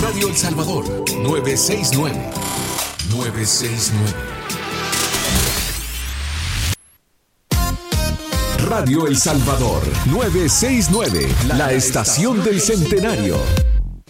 Radio El Salvador, 969. 969. Radio El Salvador, 969, la estación del centenario.